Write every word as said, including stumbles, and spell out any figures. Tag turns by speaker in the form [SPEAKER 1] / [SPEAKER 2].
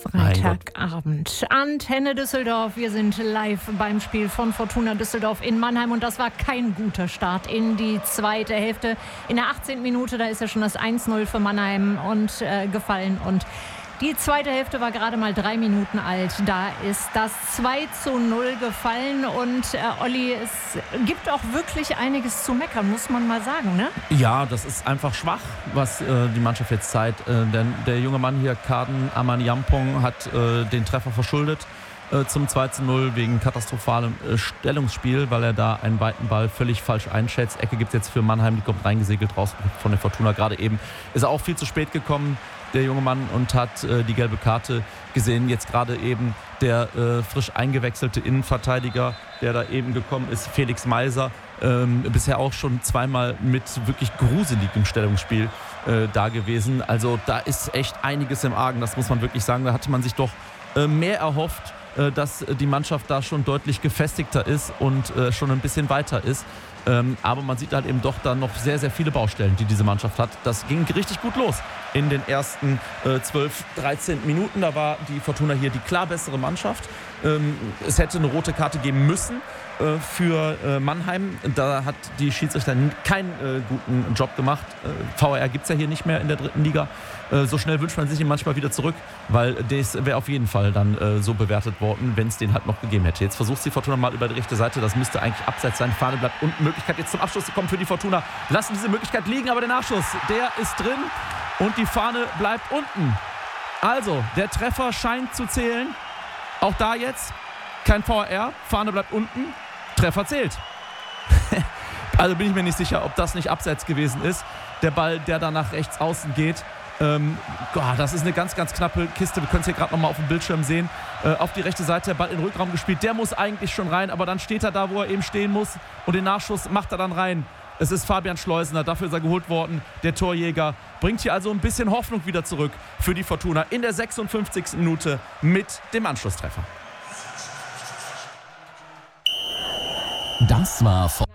[SPEAKER 1] Freitagabend. Antenne Düsseldorf. Wir sind live beim Spiel von Fortuna Düsseldorf in Mannheim. Und das war kein guter Start in die zweite Hälfte. In der achtzehnten Minute, da ist ja schon das eins null für Mannheim und äh, gefallen. Und die zweite Hälfte war gerade mal drei Minuten alt. Da ist das zwei zu null gefallen. Und äh, Olli, es gibt auch wirklich einiges zu meckern, muss man mal sagen, ne?
[SPEAKER 2] Ja, das ist einfach schwach, was äh, die Mannschaft jetzt zeigt. Äh, denn der junge Mann hier, Kaden Amaniampong, hat äh, den Treffer verschuldet äh, zum zwei zu null wegen katastrophalem äh, Stellungsspiel, weil er da einen weiten Ball völlig falsch einschätzt. Ecke gibt es jetzt für Mannheim, die kommt reingesegelt raus von der Fortuna. Gerade eben ist er auch viel zu spät gekommen, der junge Mann, und hat äh, die gelbe Karte gesehen. Jetzt gerade eben der äh, frisch eingewechselte Innenverteidiger, der da eben gekommen ist, Felix Meiser, ähm, bisher auch schon zweimal mit wirklich gruseligem Stellungsspiel äh, da gewesen. Also da ist echt einiges im Argen, das muss man wirklich sagen. Da hatte man sich doch äh, mehr erhofft, äh, dass die Mannschaft da schon deutlich gefestigter ist und äh, schon ein bisschen weiter ist. Ähm, aber man sieht halt eben doch dann noch sehr, sehr viele Baustellen, die diese Mannschaft hat. Das ging richtig gut los in den ersten äh, zwölf, dreizehn Minuten. Da war die Fortuna hier die klar bessere Mannschaft. Ähm, es hätte eine rote Karte geben müssen äh, für äh, Mannheim. Da hat die Schiedsrichterin keinen äh, guten Job gemacht. Äh, V A R gibt es ja hier nicht mehr in der dritten Liga. Äh, so schnell wünscht man sich ihn manchmal wieder zurück, weil das wäre auf jeden Fall dann äh, so bewertet worden, wenn es den halt noch gegeben hätte. Jetzt versucht die Fortuna mal über die rechte Seite. Das müsste eigentlich abseits sein. Fahne bleibt unten. Möglichkeit jetzt zum Abschluss zu kommen für die Fortuna. Lassen diese Möglichkeit liegen, aber der Nachschuss, der ist drin und die Fahne bleibt unten. Also, der Treffer scheint zu zählen. Auch da jetzt kein V A R. Fahne bleibt unten. Treffer zählt. Also bin ich mir nicht sicher, ob das nicht abseits gewesen ist. Der Ball, der da nach rechts außen geht. Ähm, Gott, das ist eine ganz, ganz knappe Kiste. Wir können es hier gerade nochmal auf dem Bildschirm sehen. Äh, auf die rechte Seite, der Ball in den Rückraum gespielt. Der muss eigentlich schon rein, aber dann steht er da, wo er eben stehen muss. Und den Nachschuss macht er dann rein. Es ist Fabian Schleusener, dafür ist er geholt worden. Der Torjäger bringt hier also ein bisschen Hoffnung wieder zurück für die Fortuna in der sechsundfünfzigsten Minute mit dem Anschlusstreffer.
[SPEAKER 3] Das war